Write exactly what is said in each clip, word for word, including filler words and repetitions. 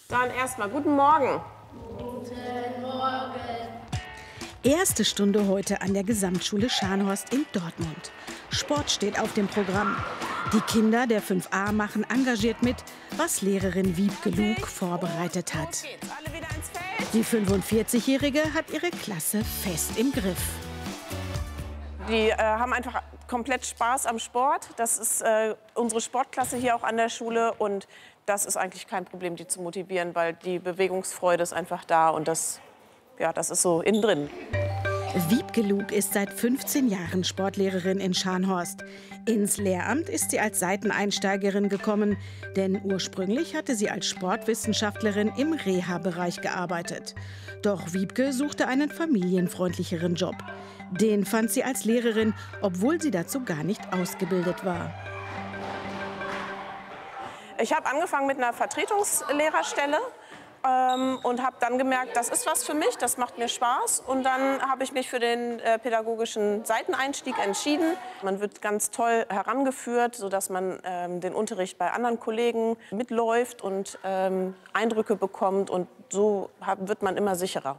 Dann erstmal guten Morgen. Guten Morgen. Erste Stunde heute an der Gesamtschule Scharnhorst in Dortmund. Sport steht auf dem Programm. Die Kinder der fünf a machen engagiert mit, was Lehrerin Wiebke Lug vorbereitet hat. Die fünfundvierzigjährige hat ihre Klasse fest im Griff. Die äh, haben einfach komplett Spaß am Sport. Das ist äh, unsere Sportklasse hier auch an der Schule. Und das ist eigentlich kein Problem, die zu motivieren, weil die Bewegungsfreude ist einfach da. Und das, ja, das ist so innen drin. Wiebke Lug ist seit fünfzehn Jahren Sportlehrerin in Scharnhorst. Ins Lehramt ist sie als Seiteneinsteigerin gekommen, denn ursprünglich hatte sie als Sportwissenschaftlerin im Reha-Bereich gearbeitet. Doch Wiebke suchte einen familienfreundlicheren Job. Den fand sie als Lehrerin, obwohl sie dazu gar nicht ausgebildet war. Ich habe angefangen mit einer Vertretungslehrerstelle. Ähm, und habe dann gemerkt, das ist was für mich, das macht mir Spaß. Und dann habe ich mich für den äh, pädagogischen Seiteneinstieg entschieden. Man wird ganz toll herangeführt, sodass man ähm, den Unterricht bei anderen Kollegen mitläuft und ähm, Eindrücke bekommt. Und so hab, wird man immer sicherer.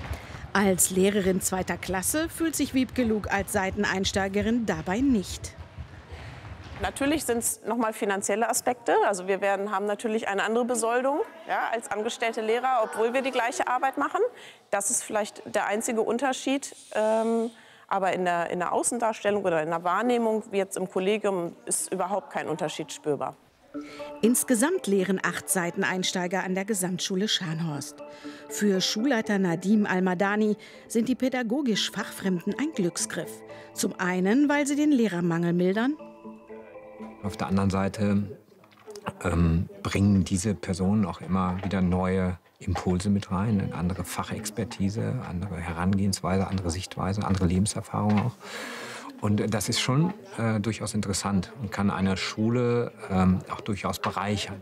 Als Lehrerin zweiter Klasse fühlt sich Wiebke Lug als Seiteneinsteigerin dabei nicht. Natürlich sind es noch mal finanzielle Aspekte. Also wir werden, haben natürlich eine andere Besoldung, ja, als angestellte Lehrer, obwohl wir die gleiche Arbeit machen. Das ist vielleicht der einzige Unterschied. Ähm, aber in der, in der Außendarstellung oder in der Wahrnehmung, wie jetzt im Kollegium, ist überhaupt kein Unterschied spürbar. Insgesamt lehren acht Seiteneinsteiger an der Gesamtschule Scharnhorst. Für Schulleiter Nadim Al-Madani sind die pädagogisch Fachfremden ein Glücksgriff. Zum einen, weil sie den Lehrermangel mildern. Auf der anderen Seite ähm, bringen diese Personen auch immer wieder neue Impulse mit rein, eine andere Fachexpertise, andere Herangehensweise, andere Sichtweise, andere Lebenserfahrung auch. Und das ist schon äh, durchaus interessant und kann eine Schule ähm, auch durchaus bereichern.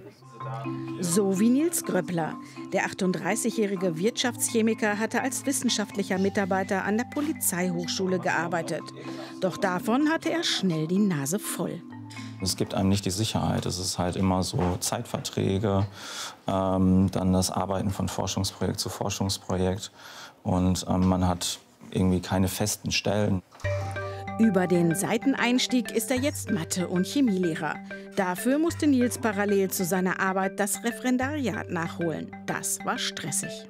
So wie Nils Gröppler. Der achtunddreißigjährige Wirtschaftschemiker hatte als wissenschaftlicher Mitarbeiter an der Polizeihochschule gearbeitet. Doch davon hatte er schnell die Nase voll. Es gibt einem nicht die Sicherheit. Es ist halt immer so Zeitverträge, ähm, dann das Arbeiten von Forschungsprojekt zu Forschungsprojekt. Und ähm, man hat irgendwie keine festen Stellen. Über den Seiteneinstieg ist er jetzt Mathe- und Chemielehrer. Dafür musste Nils parallel zu seiner Arbeit das Referendariat nachholen. Das war stressig.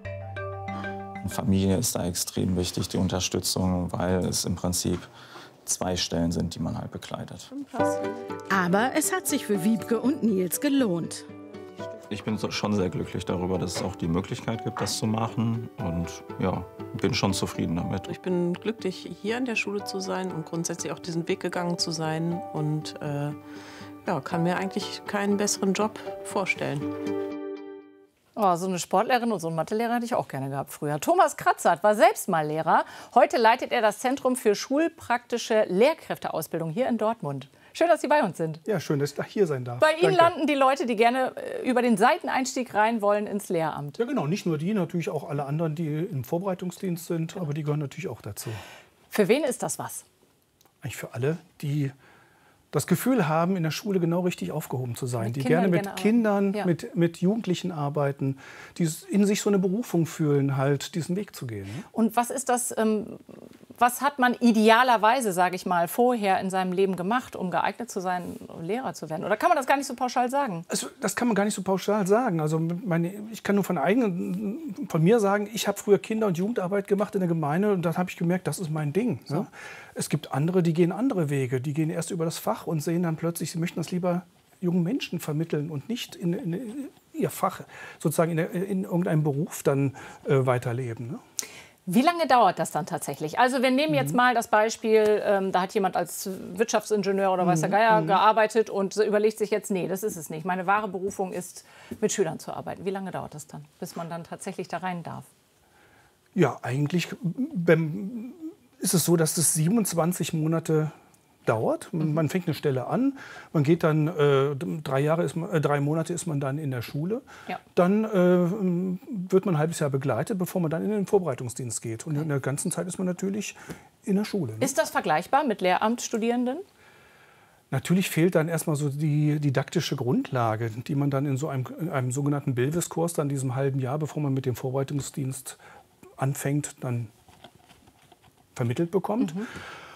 Familie ist da extrem wichtig, die Unterstützung, weil es im Prinzip zwei Stellen sind, die man halt bekleidet. Aber es hat sich für Wiebke und Nils gelohnt. Ich bin schon sehr glücklich darüber, dass es auch die Möglichkeit gibt, das zu machen. Und ja, bin schon zufrieden damit. Ich bin glücklich, hier an der Schule zu sein und grundsätzlich auch diesen Weg gegangen zu sein. Und äh, ja, kann mir eigentlich keinen besseren Job vorstellen. Oh, so eine Sportlehrerin und so einen Mathelehrer hätte ich auch gerne gehabt früher. Thomas Kratzert war selbst mal Lehrer. Heute leitet er das Zentrum für schulpraktische Lehrkräfteausbildung hier in Dortmund. Schön, dass Sie bei uns sind. Ja, schön, dass ich hier sein darf. Bei Ihnen Danke. landen die Leute, die gerne über den Seiteneinstieg rein wollen ins Lehramt. Ja, genau. Nicht nur die, natürlich auch alle anderen, die im Vorbereitungsdienst sind. Aber die gehören natürlich auch dazu. Für wen ist das was? Eigentlich für alle, die das Gefühl haben, in der Schule genau richtig aufgehoben zu sein. Mit die Kindern gerne mit gerne Kindern, ja. mit, mit Jugendlichen arbeiten. Die in sich so eine Berufung fühlen, halt diesen Weg zu gehen. Ne? Und was ist das, ähm, was hat man idealerweise, sage ich mal, vorher in seinem Leben gemacht, um geeignet zu sein, Lehrer zu werden? Oder kann man das gar nicht so pauschal sagen? Also, das kann man gar nicht so pauschal sagen. Also meine, ich kann nur von, eigenen, von mir sagen, ich habe früher Kinder- und Jugendarbeit gemacht in der Gemeinde und dann habe ich gemerkt, das ist mein Ding. So. Ne? Es gibt andere, die gehen andere Wege. Die gehen erst über das Fach und sehen dann plötzlich, sie möchten das lieber jungen Menschen vermitteln und nicht in, in ihr Fach, sozusagen in, in irgendeinem Beruf dann äh, weiterleben. Ne? Wie lange dauert das dann tatsächlich? Also wir nehmen jetzt mal das Beispiel, ähm, da hat jemand als Wirtschaftsingenieur oder weiß der Geier mhm. gearbeitet und überlegt sich jetzt, nee, das ist es nicht. Meine wahre Berufung ist, mit Schülern zu arbeiten. Wie lange dauert das dann, bis man dann tatsächlich da rein darf? Ja, eigentlich beim, ist es so, dass es siebenundzwanzig Monate dauert. Man, man fängt eine Stelle an, man geht dann, äh, drei, Jahre ist man, äh, drei Monate ist man dann in der Schule. Ja. Dann äh, wird man ein halbes Jahr begleitet, bevor man dann in den Vorbereitungsdienst geht. Und in der ganzen Zeit ist man natürlich in der Schule. Ne? Ist das vergleichbar mit Lehramtsstudierenden? Natürlich fehlt dann erstmal so die didaktische Grundlage, die man dann in so einem, in einem sogenannten Bilvis-Kurs, dann diesem halben Jahr, bevor man mit dem Vorbereitungsdienst anfängt, dann vermittelt bekommt. Mhm.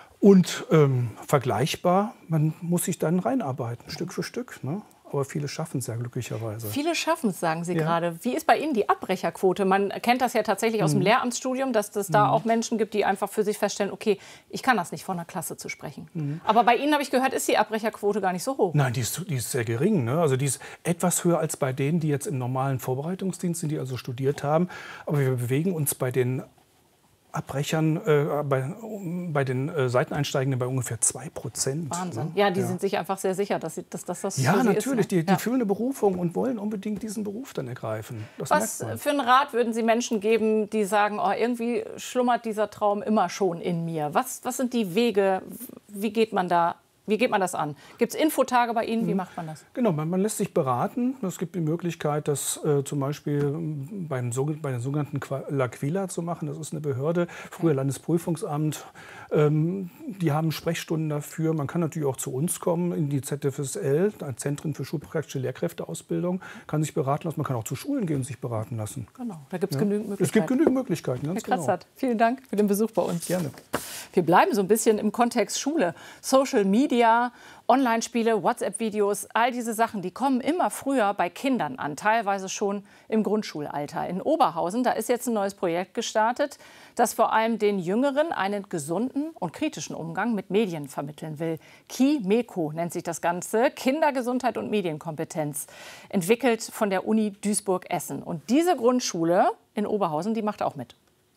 Und ähm, vergleichbar, man muss sich dann reinarbeiten, mhm. Stück für Stück. Ne? Aber viele schaffen es ja glücklicherweise. Viele schaffen es, sagen Sie ja. gerade. Wie ist bei Ihnen die Abbrecherquote? Man kennt das ja tatsächlich aus mhm. dem Lehramtsstudium, dass es da mhm. auch Menschen gibt, die einfach für sich feststellen, okay, ich kann das nicht, vor einer Klasse zu sprechen. Mhm. Aber bei Ihnen, habe ich gehört, ist die Abbrecherquote gar nicht so hoch. Nein, die ist, die ist sehr gering. Ne? Also die ist etwas höher als bei denen, die jetzt im normalen Vorbereitungsdienst sind, die also studiert haben. Aber wir bewegen uns bei den Abbrechern, äh, bei, bei den äh, Seiteneinsteigenden bei ungefähr zwei Prozent. Wahnsinn. Ne? Ja, die ja. sind sich einfach sehr sicher, dass, sie, dass, dass das ja, für sie natürlich. ist. Ne? Die, die ja. fühlen eine Berufung und wollen unbedingt diesen Beruf dann ergreifen. Das Was für einen Rat würden Sie Menschen geben, die sagen, oh, irgendwie schlummert dieser Traum immer schon in mir? Was, was sind die Wege? Wie geht man da? Wie geht man das an? Gibt es Infotage bei Ihnen? Wie macht man das? Genau, man, man lässt sich beraten. Es gibt die Möglichkeit, das äh, zum Beispiel beim, bei den sogenannten L'Aquila zu machen. Das ist eine Behörde, früher Landesprüfungsamt. Ähm, die haben Sprechstunden dafür. Man kann natürlich auch zu uns kommen, in die Z F S L, ein Zentrum für schulpraktische Lehrkräfteausbildung. Kann sich beraten lassen. Man kann auch zu Schulen gehen und sich beraten lassen. Genau, da gibt es ja. genügend Möglichkeiten. Es gibt genügend Möglichkeiten, ganz Herr Kratzert, genau. Vielen Dank für den Besuch bei uns. Gerne. Wir bleiben so ein bisschen im Kontext Schule. Social Media, Online-Spiele, WhatsApp-Videos, all diese Sachen, die kommen immer früher bei Kindern an, teilweise schon im Grundschulalter. In Oberhausen, da ist jetzt ein neues Projekt gestartet, das vor allem den Jüngeren einen gesunden und kritischen Umgang mit Medien vermitteln will. KiMeko nennt sich das Ganze, Kindergesundheit und Medienkompetenz, entwickelt von der Uni Duisburg-Essen. Und diese Grundschule in Oberhausen, die macht auch mit.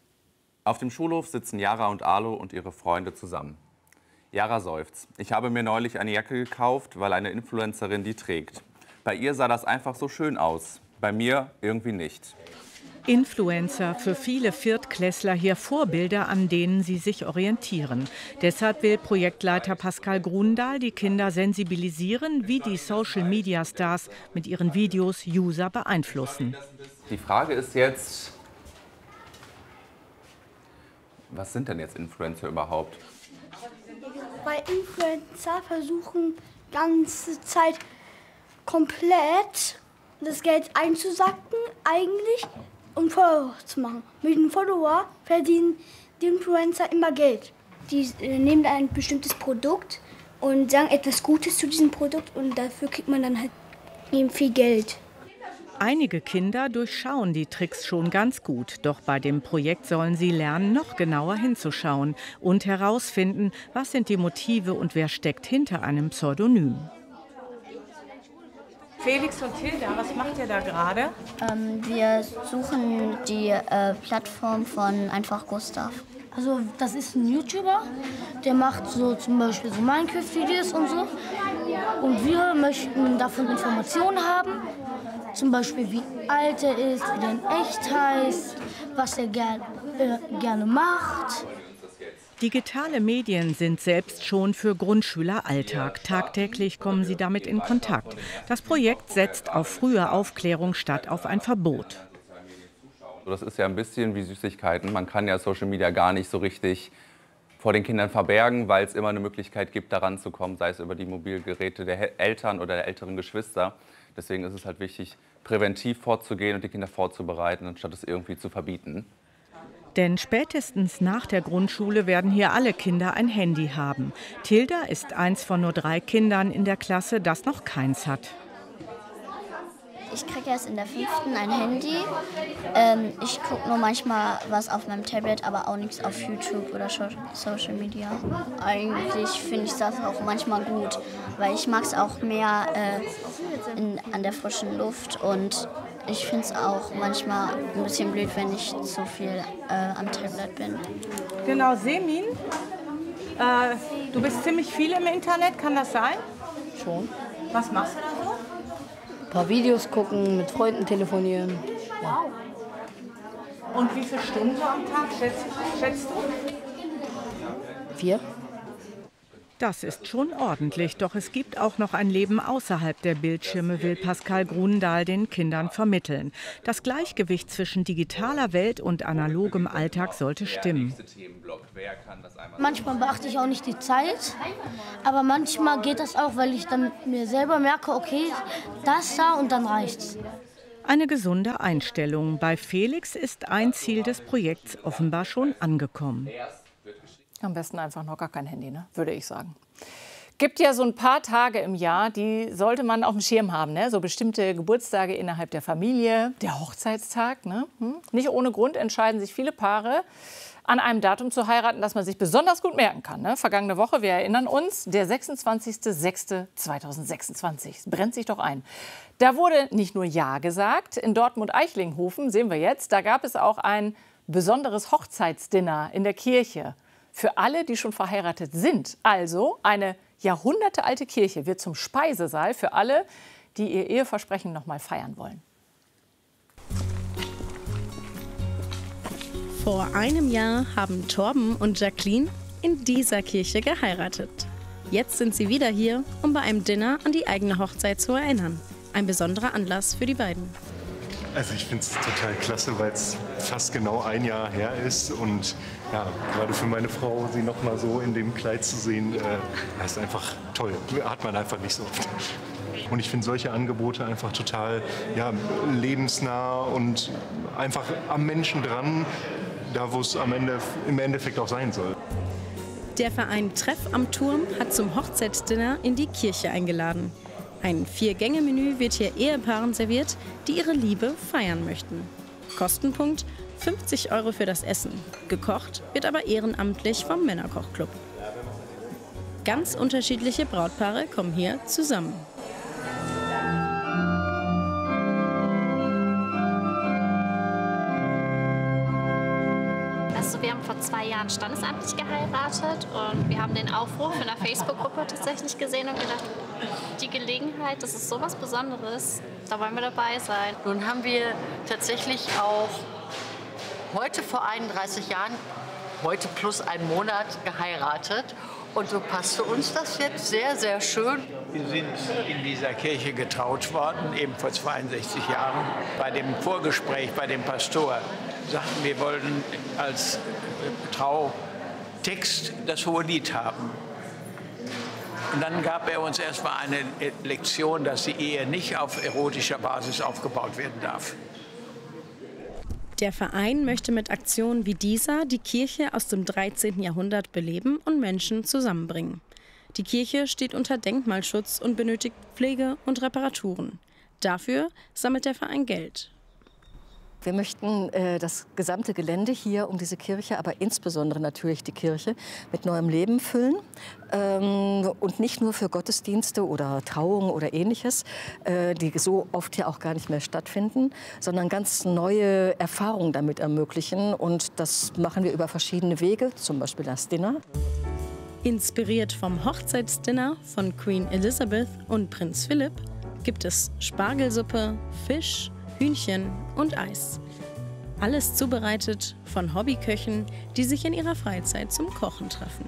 Auf dem Schulhof sitzen Jara und Alo und ihre Freunde zusammen. Jara seufzt. Ich habe mir neulich eine Jacke gekauft, weil eine Influencerin die trägt. Bei ihr sah das einfach so schön aus. Bei mir irgendwie nicht. Influencer, für viele Viertklässler hier Vorbilder, an denen sie sich orientieren. Deshalb will Projektleiter Pascal Grundahl die Kinder sensibilisieren, wie die Social-Media-Stars mit ihren Videos User beeinflussen. Die Frage ist jetzt, was sind denn jetzt Influencer überhaupt? Weil Influencer versuchen ganze Zeit komplett das Geld einzusacken eigentlich und Follower zu machen. Mit einem Follower verdienen die Influencer immer Geld. Die äh, nehmen ein bestimmtes Produkt und sagen etwas Gutes zu diesem Produkt und dafür kriegt man dann halt eben viel Geld. Einige Kinder durchschauen die Tricks schon ganz gut. Doch bei dem Projekt sollen sie lernen, noch genauer hinzuschauen und herausfinden, was sind die Motive und wer steckt hinter einem Pseudonym. Felix und Hilda, was macht ihr da gerade? Ähm, wir suchen die äh, Plattform von Einfach Gustav. Also das ist ein YouTuber, der macht so zum Beispiel so Minecraft-Videos und so. Und wir möchten davon Informationen haben. Zum Beispiel, wie alt er ist, wie der in echt heißt, was er ger äh, gerne macht. Digitale Medien sind selbst schon für Grundschüler Alltag. Tagtäglich kommen sie damit in Kontakt. Das Projekt setzt auf frühe Aufklärung statt auf ein Verbot. Das ist ja ein bisschen wie Süßigkeiten. Man kann ja Social Media gar nicht so richtig vor den Kindern verbergen, weil es immer eine Möglichkeit gibt, daran zu kommen, sei es über die Mobilgeräte der Eltern oder der älteren Geschwister. Deswegen ist es halt wichtig, präventiv vorzugehen und die Kinder vorzubereiten, anstatt es irgendwie zu verbieten. Denn spätestens nach der Grundschule werden hier alle Kinder ein Handy haben. Tilda ist eins von nur drei Kindern in der Klasse, das noch keins hat. Ich kriege erst in der fünften ein Handy. Ähm, ich gucke nur manchmal was auf meinem Tablet, aber auch nichts auf YouTube oder Social Media. Eigentlich finde ich das auch manchmal gut, weil ich mag es auch mehr äh, in, an der frischen Luft und ich finde es auch manchmal ein bisschen blöd, wenn ich zu viel äh, am Tablet bin. Genau, Semin, äh, du bist ziemlich viel im Internet, kann das sein? Schon. Was machst du da so? Ein paar Videos gucken, mit Freunden telefonieren. Wow. Und wie viele Stunden am Tag schätzt, schätzt du? Vier. Das ist schon ordentlich, doch es gibt auch noch ein Leben außerhalb der Bildschirme, will Pascal Grundahl den Kindern vermitteln. Das Gleichgewicht zwischen digitaler Welt und analogem Alltag sollte stimmen. Manchmal beachte ich auch nicht die Zeit, aber manchmal geht das auch, weil ich dann mir selber merke, okay, das da und dann reicht's. Eine gesunde Einstellung. Bei Felix ist ein Ziel des Projekts offenbar schon angekommen. Am besten einfach noch gar kein Handy, ne? Würde ich sagen. Gibt ja so ein paar Tage im Jahr, die sollte man auf dem Schirm haben. Ne? So bestimmte Geburtstage innerhalb der Familie, der Hochzeitstag. Ne? Hm? Nicht ohne Grund entscheiden sich viele Paare, an einem Datum zu heiraten, das man sich besonders gut merken kann. Ne? Vergangene Woche, wir erinnern uns, der sechsundzwanzigster sechster zweitausendsechsundzwanzig. Es brennt sich doch ein. Da wurde nicht nur Ja gesagt. In Dortmund-Eichlinghofen, sehen wir jetzt, da gab es auch ein besonderes Hochzeitsdinner in der Kirche. Für alle, die schon verheiratet sind. Also eine jahrhundertealte Kirche wird zum Speisesaal für alle, die ihr Eheversprechen noch mal feiern wollen. Vor einem Jahr haben Torben und Jacqueline in dieser Kirche geheiratet. Jetzt sind sie wieder hier, um bei einem Dinner an die eigene Hochzeit zu erinnern. Ein besonderer Anlass für die beiden. Also ich finde es total klasse, weil es fast genau ein Jahr her ist und ja, gerade für meine Frau, sie noch mal so in dem Kleid zu sehen, äh, ist einfach toll. Hat man einfach nicht so oft. Und ich finde solche Angebote einfach total ja, lebensnah und einfach am Menschen dran, da wo es am Ende im Endeffekt auch sein soll. Der Verein Treff am Turm hat zum Hochzeitsdinner in die Kirche eingeladen. Ein Vier-Gänge-Menü wird hier Ehepaaren serviert, die ihre Liebe feiern möchten. Kostenpunkt fünfzig Euro für das Essen. Gekocht wird aber ehrenamtlich vom Männerkochclub. Ganz unterschiedliche Brautpaare kommen hier zusammen. Also wir haben vor zwei Jahren standesamtlich geheiratet und wir haben den Aufruf in der Facebook-Gruppe tatsächlich gesehen und gedacht, die Gelegenheit, das ist so was Besonderes, da wollen wir dabei sein. Nun haben wir tatsächlich auch heute vor einunddreißig Jahren, heute plus einen Monat geheiratet. Und so passte uns das jetzt sehr, sehr schön. Wir sind in dieser Kirche getraut worden, eben vor zweiundsechzig Jahren. Bei dem Vorgespräch bei dem Pastor sagten wir, wollten als Trautext das Hohelied haben. Und dann gab er uns erstmal eine Lektion, dass die Ehe nicht auf erotischer Basis aufgebaut werden darf. Der Verein möchte mit Aktionen wie dieser die Kirche aus dem dreizehnten Jahrhundert beleben und Menschen zusammenbringen. Die Kirche steht unter Denkmalschutz und benötigt Pflege und Reparaturen. Dafür sammelt der Verein Geld. Wir möchten äh, das gesamte Gelände hier um diese Kirche, aber insbesondere natürlich die Kirche, mit neuem Leben füllen. Ähm, und nicht nur für Gottesdienste oder Trauungen oder Ähnliches, äh, die so oft hier auch gar nicht mehr stattfinden, sondern ganz neue Erfahrungen damit ermöglichen. Und das machen wir über verschiedene Wege, zum Beispiel das Dinner. Inspiriert vom Hochzeitsdinner von Queen Elizabeth und Prinz Philipp gibt es Spargelsuppe, Fisch, Hühnchen und Eis. Alles zubereitet von Hobbyköchen, die sich in ihrer Freizeit zum Kochen treffen.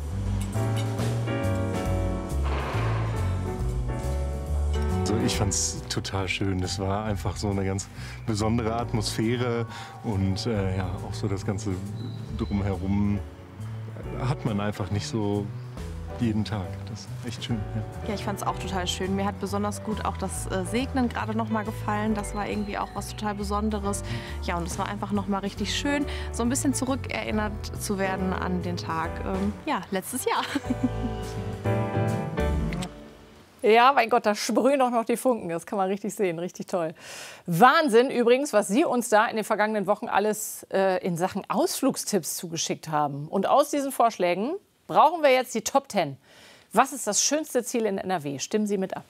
Also ich fand es total schön. Es war einfach so eine ganz besondere Atmosphäre und äh, ja, auch so das Ganze drumherum hat man einfach nicht so jeden Tag. Das ist echt schön. Ja, ja ich fand es auch total schön. Mir hat besonders gut auch das äh, Segnen gerade noch mal gefallen. Das war irgendwie auch was total Besonderes. Ja, und es war einfach noch mal richtig schön, so ein bisschen zurückerinnert zu werden an den Tag, ähm, ja, letztes Jahr. Ja, mein Gott, da sprühen doch noch die Funken. Das kann man richtig sehen, richtig toll. Wahnsinn übrigens, was Sie uns da in den vergangenen Wochen alles äh, in Sachen Ausflugstipps zugeschickt haben. Und aus diesen Vorschlägen brauchen wir jetzt die Top Ten. Was ist das schönste Ziel in N R W? Stimmen Sie mit ab.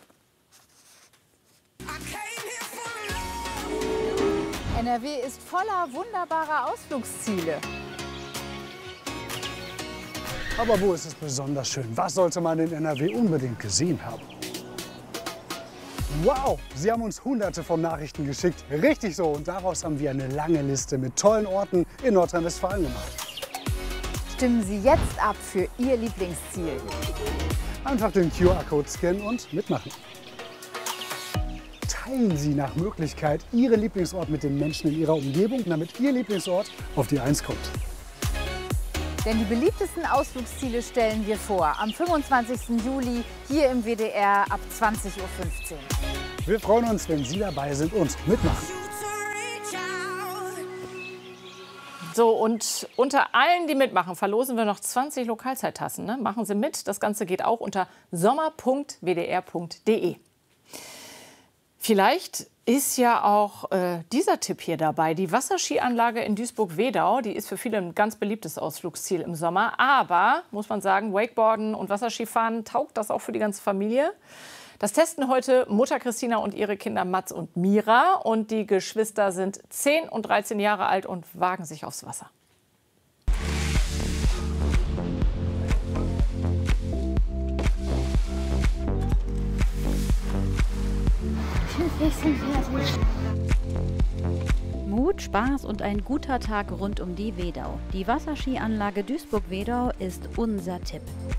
N R W ist voller wunderbarer Ausflugsziele. Aber wo ist es besonders schön? Was sollte man in N R W unbedingt gesehen haben? Wow, Sie haben uns hunderte von Nachrichten geschickt. Richtig so. Und daraus haben wir eine lange Liste mit tollen Orten in Nordrhein-Westfalen gemacht. Stimmen Sie jetzt ab für Ihr Lieblingsziel. Einfach den Q R-Code scannen und mitmachen. Teilen Sie nach Möglichkeit Ihren Lieblingsort mit den Menschen in Ihrer Umgebung, damit Ihr Lieblingsort auf die Eins kommt. Denn die beliebtesten Ausflugsziele stellen wir vor. Am fünfundzwanzigsten Juli hier im W D R ab zwanzig Uhr fünfzehn. Wir freuen uns, wenn Sie dabei sind und mitmachen. So, und unter allen, die mitmachen, verlosen wir noch zwanzig Lokalzeittassen. Ne? Machen Sie mit. Das Ganze geht auch unter sommer punkt w d r punkt d e. Vielleicht ist ja auch äh, dieser Tipp hier dabei. Die Wasserskianlage in Duisburg-Wedau, die ist für viele ein ganz beliebtes Ausflugsziel im Sommer. Aber, muss man sagen, Wakeboarden und Wasserskifahren, taugt das auch für die ganze Familie? Das testen heute Mutter Christina und ihre Kinder Mats und Mira. Und die Geschwister sind zehn und dreizehn Jahre alt und wagen sich aufs Wasser. Mut, Spaß und ein guter Tag rund um die Wedau. Die Wasserskianlage Duisburg-Wedau ist unser Tipp.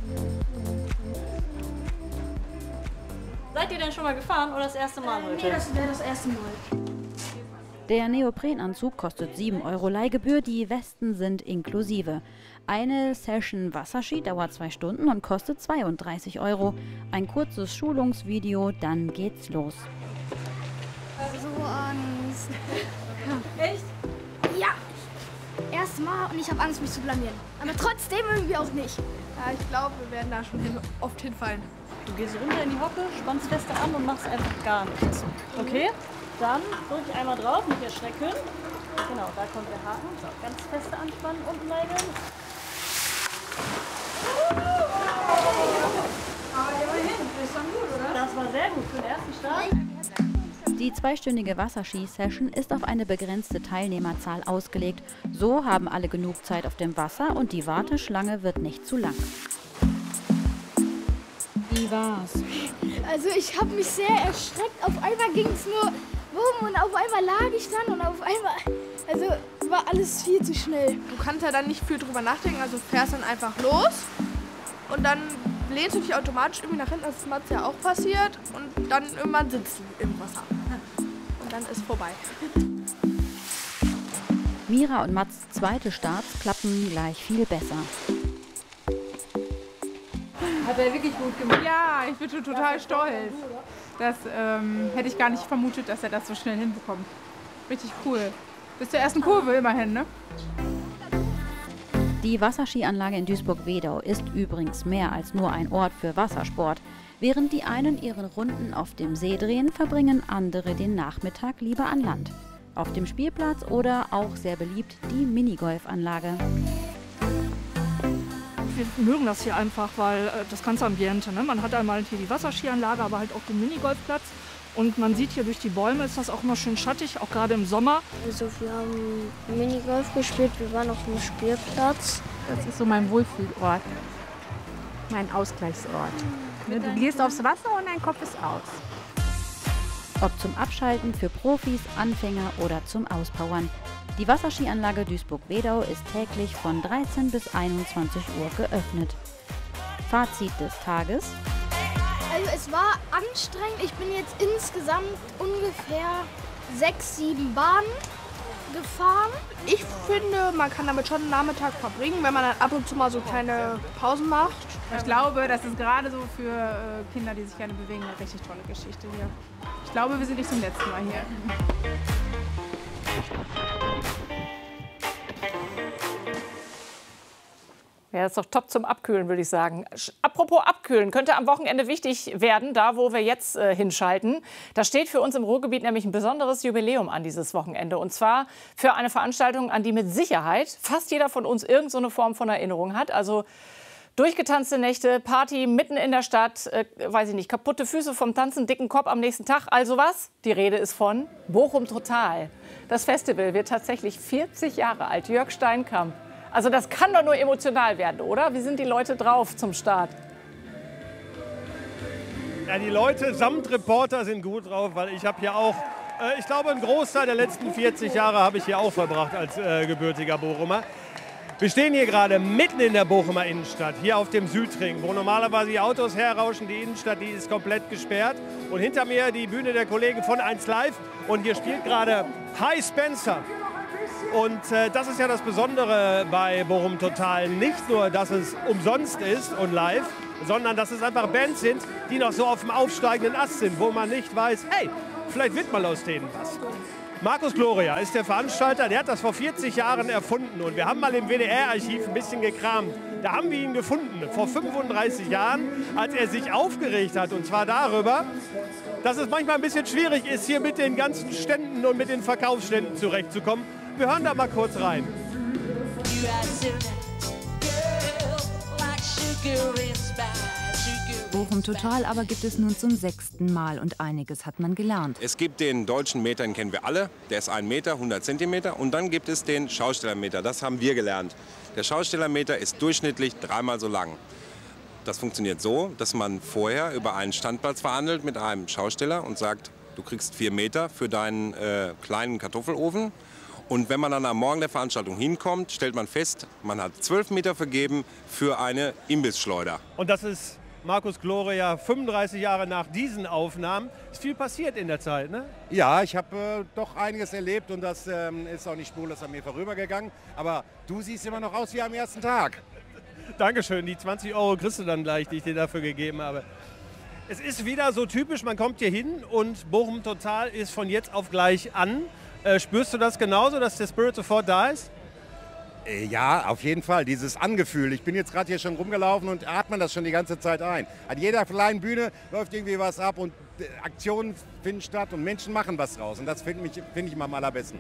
Seid ihr denn schon mal gefahren oder das erste Mal heute? Nee, das wäre das erste Mal. Der Neoprenanzug kostet sieben Euro Leihgebühr, die Westen sind inklusive. Eine Session Wasserski dauert zwei Stunden und kostet zweiunddreißig Euro. Ein kurzes Schulungsvideo, dann geht's los. So Angst. Echt? Ja. Erstmal und ich habe Angst, mich zu blamieren. Aber trotzdem irgendwie auch nicht. Ja, ich glaube, wir werden da schon hin, oft hinfallen. Du gehst runter in die Hocke, spannst feste an und machst einfach gar nichts. Okay? Dann drücke ich einmal drauf, nicht erschrecken. Genau, da kommt der Haken. So, ganz feste anspannen, unten bleiben. Aber immerhin, das ist dann gut, oder? Das war sehr gut für den ersten Start. Die zweistündige Wasserski-Session ist auf eine begrenzte Teilnehmerzahl ausgelegt. So haben alle genug Zeit auf dem Wasser und die Warteschlange wird nicht zu lang. Wie war's? Also ich habe mich sehr erschreckt. Auf einmal ging es nur bumm und auf einmal lag ich dann und auf einmal, also war alles viel zu schnell. Du kannst ja dann nicht viel drüber nachdenken, also fährst dann einfach los und dann lehnst du dich automatisch irgendwie nach hinten, das ist Mats ja auch passiert und dann irgendwann sitzt du im Wasser und dann ist vorbei. Mira und Mats zweite Starts klappen gleich viel besser. Hat er wirklich gut gemacht? Ja, ich bin schon total stolz. Das ähm, hätte ich gar nicht vermutet, dass er das so schnell hinbekommt. Richtig cool. Bis zur ersten Kurve immerhin, ne? Die Wasserskianlage in Duisburg-Wedau ist übrigens mehr als nur ein Ort für Wassersport. Während die einen ihren Runden auf dem See drehen, verbringen andere den Nachmittag lieber an Land. Auf dem Spielplatz oder auch sehr beliebt die Minigolfanlage. Wir mögen das hier einfach, weil äh, das ganze Ambiente, ne? Man hat einmal hier die Wasserskianlage, aber halt auch den Minigolfplatz. Und man sieht hier durch die Bäume, ist das auch immer schön schattig, auch gerade im Sommer. Also wir haben Minigolf gespielt, wir waren auf dem Spielplatz. Das ist so mein Wohlfühlort, mein Ausgleichsort. Du gehst aufs Wasser und dein Kopf ist aus. Ob zum Abschalten für Profis, Anfänger oder zum Auspowern. Die Wasserskianlage Duisburg-Wedau ist täglich von dreizehn bis einundzwanzig Uhr geöffnet. Fazit des Tages. Also es war anstrengend. Ich bin jetzt insgesamt ungefähr sechs, sieben Bahnen gefahren. Ich finde, man kann damit schon einen Nachmittag verbringen, wenn man dann ab und zu mal so kleine Pausen macht. Ich glaube, das ist gerade so für äh, Kinder, die sich gerne bewegen, eine richtig tolle Geschichte hier. Ich glaube, wir sind nicht zum letzten Mal hier. Ja, das ist doch top zum Abkühlen, würde ich sagen. Apropos Abkühlen, könnte am Wochenende wichtig werden, da wo wir jetzt äh, hinschalten. Da steht für uns im Ruhrgebiet nämlich ein besonderes Jubiläum an dieses Wochenende. Und zwar für eine Veranstaltung, an die mit Sicherheit fast jeder von uns irgendeine Form von Erinnerung hat. Also durchgetanzte Nächte, Party mitten in der Stadt, äh, weiß ich nicht, kaputte Füße vom Tanzen, dicken Kopf am nächsten Tag. Also was? Die Rede ist von Bochum Total. Das Festival wird tatsächlich vierzig Jahre alt. Jörg Steinkamp. Also das kann doch nur emotional werden, oder? Wie sind die Leute drauf zum Start? Ja, die Leute samt Reporter sind gut drauf, weil ich habe hier auch, äh, ich glaube, einen Großteil der letzten vierzig Jahre habe ich hier auch verbracht als äh, gebürtiger Bochumer. Wir stehen hier gerade mitten in der Bochumer Innenstadt, hier auf dem Südring, wo normalerweise die Autos herrauschen. Die Innenstadt, die ist komplett gesperrt. Und hinter mir die Bühne der Kollegen von eins Live. Und hier spielt gerade Hi Spencer. Und äh, das ist ja das Besondere bei Bochum Total. Nicht nur, dass es umsonst ist und live, sondern dass es einfach Bands sind, die noch so auf dem aufsteigenden Ast sind, wo man nicht weiß, hey, vielleicht wird mal aus denen was. Markus Gloria ist der Veranstalter, der hat das vor vierzig Jahren erfunden und wir haben mal im W D R-Archiv ein bisschen gekramt. Da haben wir ihn gefunden, vor fünfunddreißig Jahren, als er sich aufgeregt hat, und zwar darüber, dass es manchmal ein bisschen schwierig ist, hier mit den ganzen Ständen und mit den Verkaufsständen zurechtzukommen. Wir hören da mal kurz rein. Bochum Total aber gibt es nun zum sechsten Mal und einiges hat man gelernt. Es gibt den deutschen Meter, den kennen wir alle, der ist ein Meter, hundert Zentimeter. Und dann gibt es den Schaustellermeter, das haben wir gelernt. Der Schaustellermeter ist durchschnittlich dreimal so lang. Das funktioniert so, dass man vorher über einen Standplatz verhandelt mit einem Schausteller und sagt, du kriegst vier Meter für deinen äh, kleinen Kartoffelofen. Und wenn man dann am Morgen der Veranstaltung hinkommt, stellt man fest, man hat zwölf Meter vergeben für eine Imbissschleuder. Und das ist Markus Gloria, fünfunddreißig Jahre nach diesen Aufnahmen. Ist viel passiert in der Zeit, ne? Ja, ich habe äh, doch einiges erlebt und das ähm, ist auch nicht spurlos an mir vorübergegangen. Aber du siehst immer noch aus wie am ersten Tag. Dankeschön, die zwanzig Euro kriegst du dann gleich, die ich dir dafür gegeben habe. Es ist wieder so typisch, man kommt hier hin und Bochum Total ist von jetzt auf gleich an. Äh, spürst du das genauso, dass der Spirit sofort da ist? Ja, auf jeden Fall, dieses Angefühl. Ich bin jetzt gerade hier schon rumgelaufen und atme das schon die ganze Zeit ein. An jeder kleinen Bühne läuft irgendwie was ab und Aktionen finden statt und Menschen machen was draus. Und das finde ich, find ich immer am allerbesten.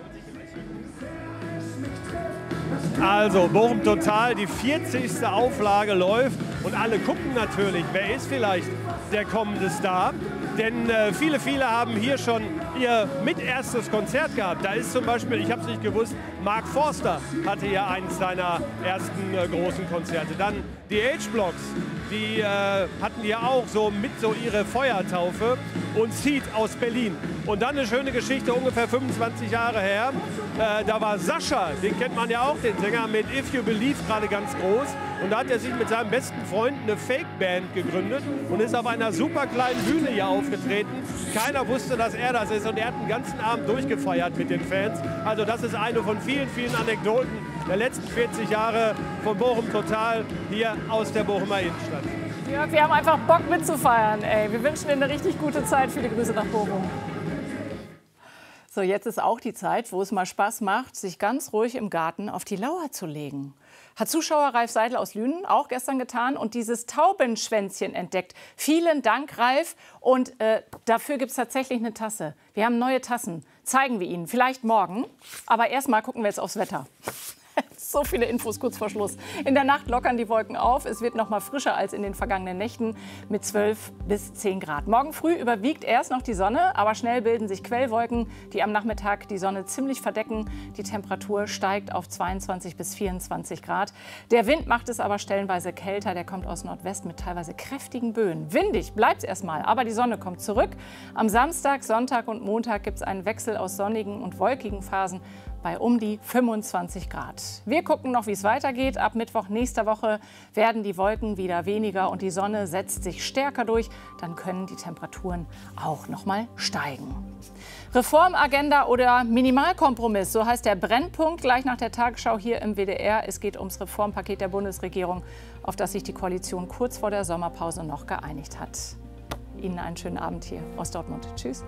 Also Bochum Total, die vierzigste Auflage läuft und alle gucken natürlich, wer ist vielleicht der kommende Star. Denn äh, viele, viele haben hier schon ihr miterstes Konzert gehabt. Da ist zum Beispiel, ich habe es nicht gewusst, Mark Forster hatte ja eines seiner ersten äh, großen Konzerte. Dann die H-Blocks, die äh, hatten ja auch so mit so ihre Feuertaufe, und Seed aus Berlin. Und dann eine schöne Geschichte, ungefähr fünfundzwanzig Jahre her. Äh, da war Sascha, den kennt man ja auch, den Sänger mit If You Believe, gerade ganz groß. Und da hat er sich mit seinem besten Freund eine Fake-Band gegründet und ist auf einer super kleinen Bühne hier aufgetreten. Keiner wusste, dass er das ist und er hat den ganzen Abend durchgefeiert mit den Fans. Also das ist eine von vielen, vielen Anekdoten der letzten vierzig Jahre von Bochum Total hier aus der Bochumer Innenstadt. Ja, wir haben einfach Bock mitzufeiern. Ey. Wir wünschen dir eine richtig gute Zeit. Viele Grüße nach Bochum. So, jetzt ist auch die Zeit, wo es mal Spaß macht, sich ganz ruhig im Garten auf die Lauer zu legen. Hat Zuschauer Ralf Seidel aus Lünen auch gestern getan und dieses Taubenschwänzchen entdeckt. Vielen Dank, Ralf. Und äh, dafür gibt es tatsächlich eine Tasse. Wir haben neue Tassen. Zeigen wir Ihnen. Vielleicht morgen. Aber erstmal gucken wir jetzt aufs Wetter. So viele Infos kurz vor Schluss. In der Nacht lockern die Wolken auf. Es wird noch mal frischer als in den vergangenen Nächten mit zwölf bis zehn Grad. Morgen früh überwiegt erst noch die Sonne, aber schnell bilden sich Quellwolken, die am Nachmittag die Sonne ziemlich verdecken. Die Temperatur steigt auf zweiundzwanzig bis vierundzwanzig Grad. Der Wind macht es aber stellenweise kälter. Der kommt aus Nordwest mit teilweise kräftigen Böen. Windig bleibt es erstmal, aber die Sonne kommt zurück. Am Samstag, Sonntag und Montag gibt es einen Wechsel aus sonnigen und wolkigen Phasen bei um die fünfundzwanzig Grad. Wir gucken noch, wie es weitergeht. Ab Mittwoch nächster Woche werden die Wolken wieder weniger und die Sonne setzt sich stärker durch. Dann können die Temperaturen auch noch mal steigen. Reformagenda oder Minimalkompromiss, so heißt der Brennpunkt gleich nach der Tagesschau hier im W D R. Es geht ums Reformpaket der Bundesregierung, auf das sich die Koalition kurz vor der Sommerpause noch geeinigt hat. Ihnen einen schönen Abend hier aus Dortmund. Tschüss.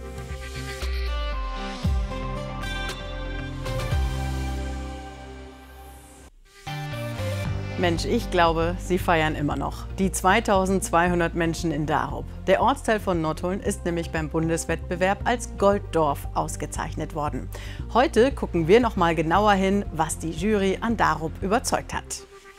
Mensch, ich glaube, sie feiern immer noch. Die zweitausendzweihundert Menschen in Darup. Der Ortsteil von Nottuln ist nämlich beim Bundeswettbewerb als Golddorf ausgezeichnet worden. Heute gucken wir noch mal genauer hin, was die Jury an Darup überzeugt hat.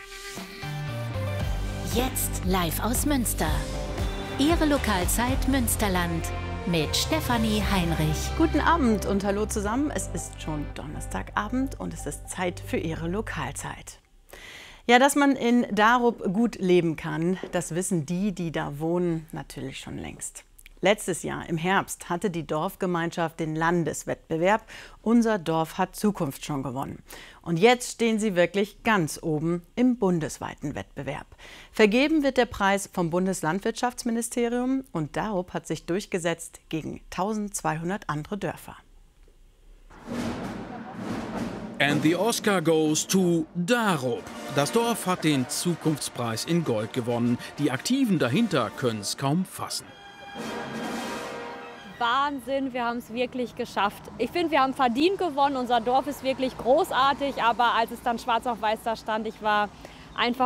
Jetzt live aus Münster. Ihre Lokalzeit Münsterland mit Stefanie Heinrich. Guten Abend und hallo zusammen. Es ist schon Donnerstagabend und es ist Zeit für Ihre Lokalzeit. Ja, dass man in Darup gut leben kann, das wissen die, die da wohnen, natürlich schon längst. Letztes Jahr im Herbst hatte die Dorfgemeinschaft den Landeswettbewerb Unser Dorf hat Zukunft schon gewonnen. Und jetzt stehen sie wirklich ganz oben im bundesweiten Wettbewerb. Vergeben wird der Preis vom Bundeslandwirtschaftsministerium und Darup hat sich durchgesetzt gegen tausendzweihundert andere Dörfer. And the Oscar goes to Darup. Das Dorf hat den Zukunftspreis in Gold gewonnen. Die Aktiven dahinter können es kaum fassen. Wahnsinn, wir haben es wirklich geschafft. Ich finde, wir haben verdient gewonnen. Unser Dorf ist wirklich großartig, aber als es dann schwarz auf weiß da stand, ich war einfach